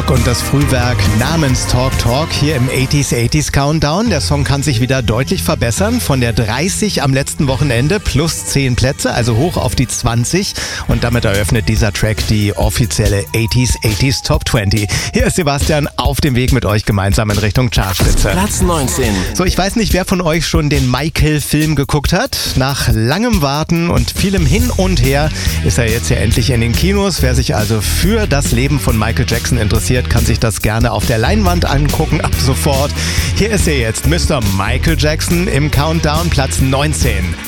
Rock und das Frühwerk namens Talk Talk hier im 80s Countdown. Der Song kann sich wieder deutlich verbessern. Von der 30 am letzten Wochenende plus 10 Plätze, also hoch auf die 20. Und damit eröffnet dieser Track die offizielle 80s Top 20. Hier ist Sebastian auf dem Weg mit euch gemeinsam in Richtung Chartspitze. Platz 19. So, ich weiß nicht, wer von euch schon den Michael-Film geguckt hat. Nach langem Warten und vielem Hin und Her ist er jetzt ja endlich in den Kinos. Wer sich also für das Leben von Michael Jackson interessiert, kann sich das gerne auf der Leinwand angucken, ab sofort. Hier ist er jetzt, Mr. Michael Jackson im Countdown, Platz 19.